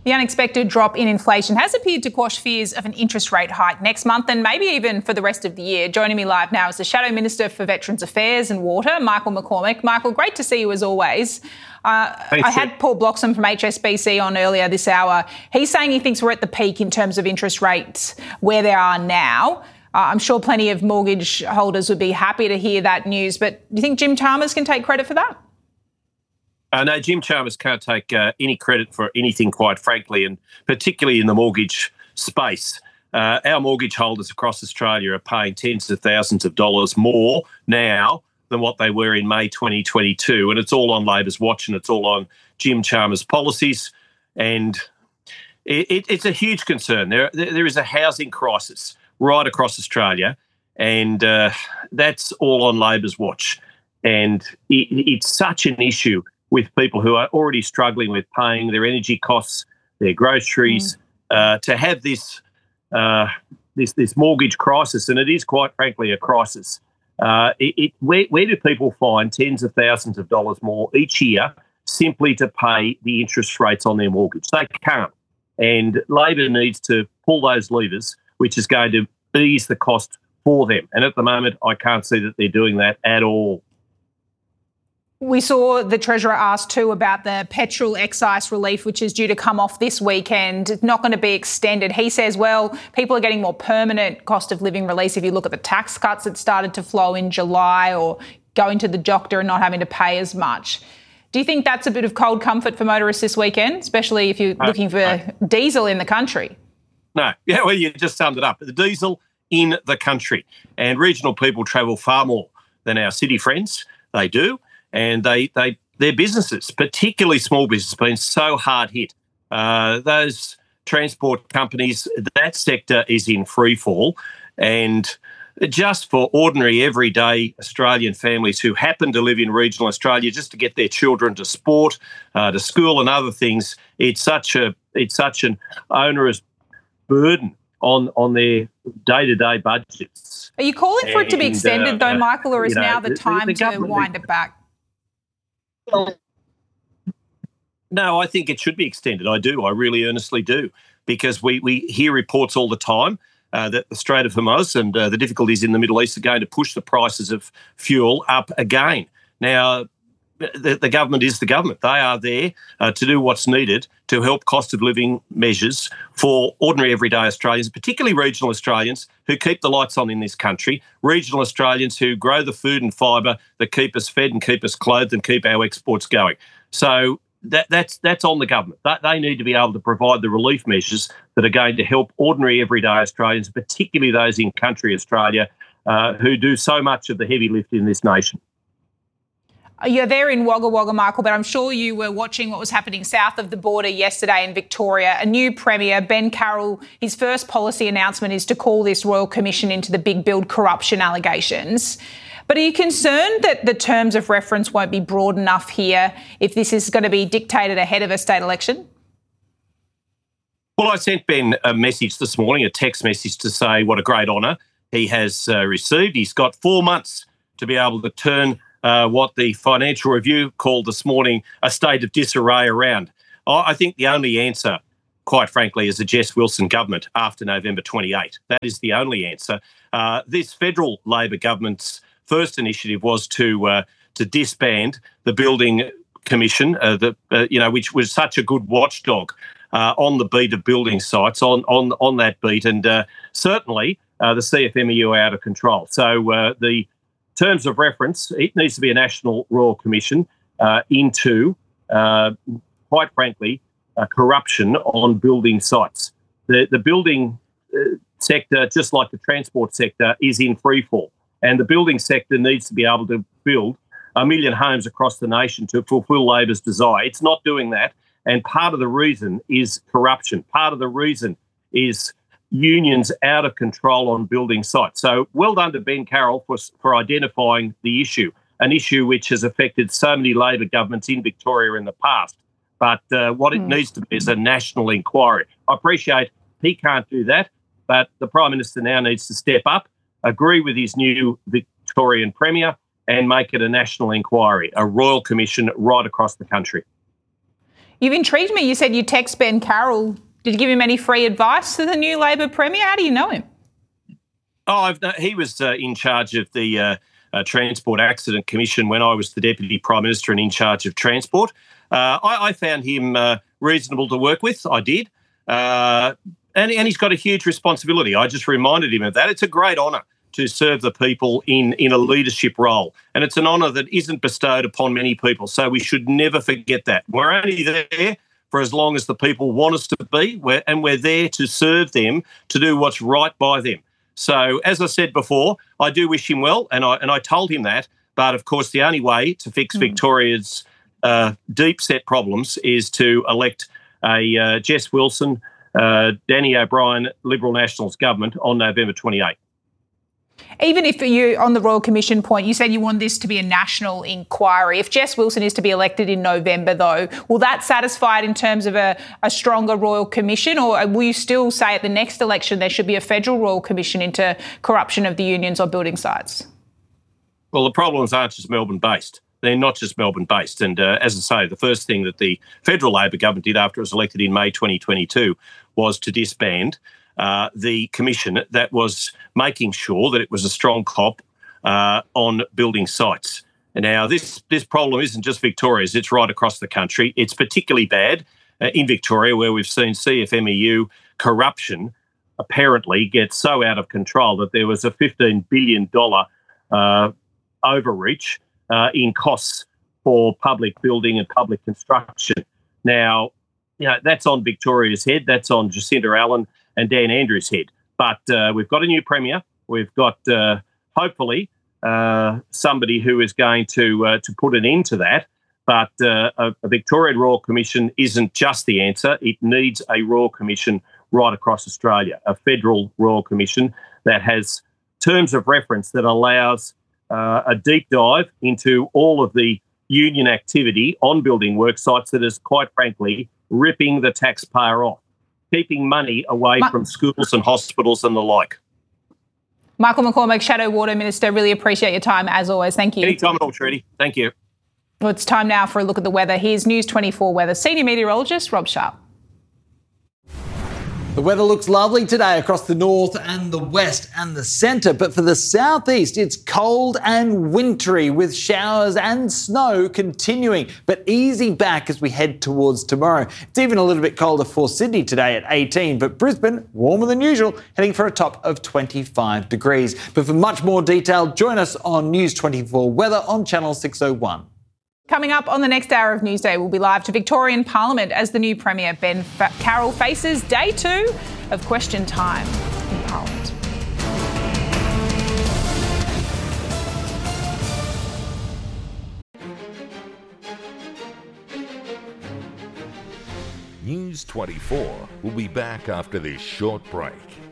The unexpected drop in inflation has appeared to quash fears of an interest rate hike next month and maybe even for the rest of the year. Joining me live now is the Shadow Minister for Veterans Affairs and Water, Michael McCormack. Michael, great to see you as always. I had Paul Bloxham from HSBC on earlier this hour. He's saying he thinks we're at the peak in terms of interest rates where they are now. I'm sure plenty of mortgage holders would be happy to hear that news, but do you think Jim Chalmers can take credit for that? No, Jim Chalmers can't take any credit for anything, quite frankly, and particularly in the mortgage space. Our mortgage holders across Australia are paying tens of thousands of dollars more now than what they were in May 2022, and it's all on Labor's watch and it's all on Jim Chalmers' policies, and it's a huge concern. There is a housing crisis right across Australia, and that's all on Labor's watch, and it's such an issue with people who are already struggling with paying their energy costs, their groceries, to have this mortgage crisis, and it is quite frankly a crisis. Where do people find tens of thousands of dollars more each year simply to pay the interest rates on their mortgage? They can't. And Labor needs to pull those levers, which is going to ease the cost for them. And at the moment, I can't see that they're doing that at all. We saw the Treasurer ask too about the petrol excise relief, which is due to come off this weekend. It's not going to be extended. He says, well, people are getting more permanent cost of living relief if you look at the tax cuts that started to flow in July, or going to the doctor and not having to pay as much. Do you think that's a bit of cold comfort for motorists this weekend, especially if you're looking for diesel in the country? No. Yeah, well, you just summed it up. The diesel in the country. And regional people travel far more than our city friends. They do. And their businesses, particularly small business, have been so hard hit. Those transport companies, that sector is in free fall. And just for ordinary, everyday Australian families who happen to live in regional Australia, just to get their children to sport, to school and other things, it's such an onerous burden on their day-to-day budgets. Are you calling for it to be extended though, Michael, or is now the time to wind it back? No, I think it should be extended. I do. I really earnestly do, because we hear reports all the time that the Strait of Hormuz and the difficulties in the Middle East are going to push the prices of fuel up again. Now, the government is the government. They are there to do what's needed to help cost of living measures for ordinary everyday Australians, particularly regional Australians who keep the lights on in this country, regional Australians who grow the food and fibre that keep us fed and keep us clothed and keep our exports going. So that's on the government. They need to be able to provide the relief measures that are going to help ordinary everyday Australians, particularly those in country Australia, who do so much of the heavy lift in this nation. You're there in Wagga Wagga, Michael, but I'm sure you were watching what was happening south of the border yesterday in Victoria. A new Premier, Ben Carroll, his first policy announcement is to call this Royal Commission into the big build corruption allegations. But are you concerned that the terms of reference won't be broad enough here if this is going to be dictated ahead of a state election? Well, I sent Ben a message this morning, a text message, to say what a great honour he has received. He's got 4 months to be able to turn what the Financial Review called this morning a state of disarray around. I think the only answer, quite frankly, is a Jess Wilson government after November 28. That is the only answer. This federal Labor government's first initiative was to disband the Building Commission, which was such a good watchdog on the beat of building sites, on that beat, and certainly the CFMEU are out of control. So the terms of reference, it needs to be a National Royal Commission into, quite frankly, corruption on building sites. The building sector, just like the transport sector, is in freefall, and the building sector needs to be able to build 1 million homes across the nation to fulfil Labor's desire. It's not doing that, and part of the reason is corruption. Part of the reason is unions out of control on building sites. So well done to Ben Carroll for identifying the issue, an issue which has affected so many Labor governments in Victoria in the past. But what it needs to be is a national inquiry. I appreciate he can't do that, but the Prime Minister now needs to step up, agree with his new Victorian Premier, and make it a national inquiry, a royal commission right across the country. You've intrigued me. You said you text Ben Carroll. Did you give him any free advice to the new Labor Premier? How do you know him? He was in charge of the Transport Accident Commission when I was the Deputy Prime Minister and in charge of transport. I found him reasonable to work with. I did. And he's got a huge responsibility. I just reminded him of that. It's a great honour to serve the people in a leadership role. And it's an honour that isn't bestowed upon many people. So we should never forget that. We're only there for as long as the people want us to be, and we're there to serve them, to do what's right by them. So, as I said before, I do wish him well, and I told him that. But, of course, the only way to fix Victoria's deep-set problems is to elect a Jess Wilson, Danny O'Brien, Liberal Nationals government on November 28. Even if you, on the Royal Commission point, you said you want this to be a national inquiry. If Jess Wilson is to be elected in November, though, will that satisfy it in terms of a stronger Royal Commission, or will you still say at the next election there should be a federal Royal Commission into corruption of the unions or building sites? Well, the problems aren't just Melbourne-based. They're not just Melbourne-based. And as I say, the first thing that the federal Labor government did after it was elected in May 2022 was to disband the commission that was making sure that it was a strong cop on building sites. And now, this problem isn't just Victoria's, it's right across the country. It's particularly bad in Victoria, where we've seen CFMEU corruption apparently get so out of control that there was a $15 billion overreach in costs for public building and public construction. Now, that's on Victoria's head, that's on Jacinta Allen and Dan Andrews' head. But we've got a new Premier. We've got, hopefully, somebody who is going to put an end to that. But a Victorian Royal Commission isn't just the answer. It needs a Royal Commission right across Australia, a federal Royal Commission that has terms of reference that allows a deep dive into all of the union activity on building work sites that is, quite frankly, ripping the taxpayer off, keeping money away from schools and hospitals and the like. Michael McCormack, Shadow Water Minister, really appreciate your time as always. Thank you. Anytime at all, Trudy. Thank you. Well, it's time now for a look at the weather. Here's News 24 weather senior meteorologist Rob Sharp. The weather looks lovely today across the north and the west and the centre, but for the southeast it's cold and wintry with showers and snow continuing, but easing back as we head towards tomorrow. It's even a little bit colder for Sydney today at 18, but Brisbane warmer than usual, heading for a top of 25 degrees. But for much more detail, join us on News 24 Weather on Channel 601. Coming up on the next hour of Newsday, we'll be live to Victorian Parliament as the new Premier Ben Carroll faces day 2 of question time in Parliament. News 24 will be back after this short break.